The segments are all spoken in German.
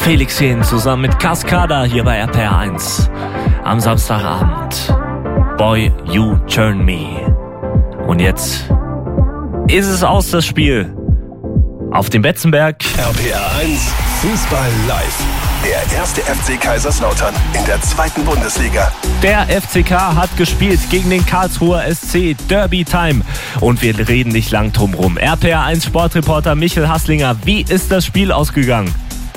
Felix Jähn zusammen mit Cascada hier bei RPR 1 am Samstagabend. Boy, you turn me. Und jetzt ist es aus, das Spiel auf dem Betzenberg. RPR 1 Fußball live. Der erste FC Kaiserslautern in der 2. Bundesliga. Der FCK hat gespielt gegen den Karlsruher SC. Derby Time. Und wir reden nicht lang drum rum. RPR 1 Sportreporter Michel Hasslinger, wie ist das Spiel ausgegangen?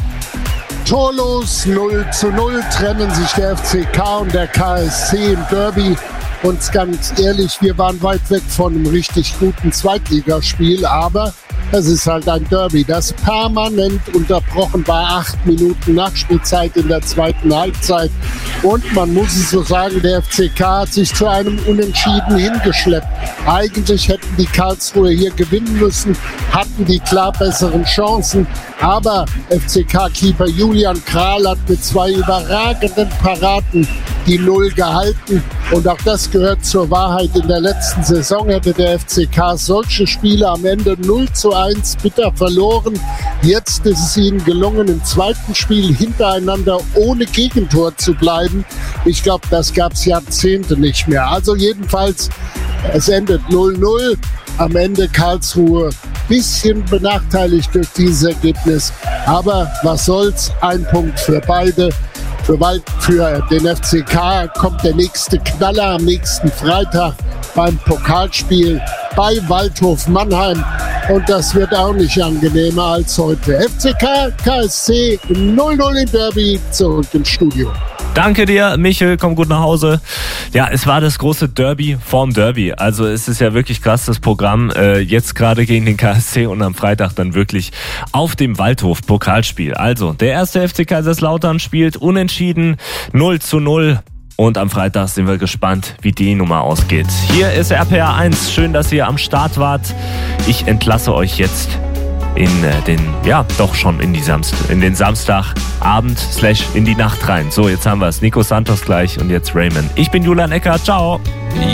Torlos 0:0 trennen sich der FCK und der KSC im Derby. Und ganz ehrlich, wir waren weit weg von einem richtig guten Zweitligaspiel, aber es ist halt ein Derby, das permanent unterbrochen war. 8 Minuten Nachspielzeit in der 2. Halbzeit. Und man muss es so sagen, der FCK hat sich zu einem Unentschieden hingeschleppt. Eigentlich hätten die Karlsruher hier gewinnen müssen, hatten die klar besseren Chancen. Aber FCK-Keeper Julian Kral hat mit 2 überragenden Paraden die 0 gehalten. Und auch das gehört zur Wahrheit. In der letzten Saison hätte der FCK solche Spiele am Ende 0:1 bitter verloren. Jetzt ist es ihnen gelungen, im zweiten Spiel hintereinander ohne Gegentor zu bleiben. Ich glaube, das gab es Jahrzehnte nicht mehr. Also jedenfalls, es endet 0:0. Am Ende Karlsruhe bisschen benachteiligt durch dieses Ergebnis. Aber was soll's, ein Punkt für beide. Für den FCK kommt der nächste Knaller am nächsten Freitag beim Pokalspiel bei Waldhof Mannheim. Und das wird auch nicht angenehmer als heute. FCK, KSC 0:0 im Derby, zurück ins Studio. Danke dir, Michel, komm gut nach Hause. Ja, es war das große Derby vorm Derby. Also es ist ja wirklich krass, das Programm. Jetzt gerade gegen den KSC und am Freitag dann wirklich auf dem Waldhof Pokalspiel. Also, der erste FC Kaiserslautern spielt unentschieden 0:0. Und am Freitag sind wir gespannt, wie die Nummer ausgeht. Hier ist RPR 1. Schön, dass ihr am Start wart. Ich entlasse euch jetzt in den Samstagabend / in die Nacht rein. So, jetzt haben wir es. Nico Santos gleich und jetzt Raymond. Ich bin Julian Eckert. Ciao.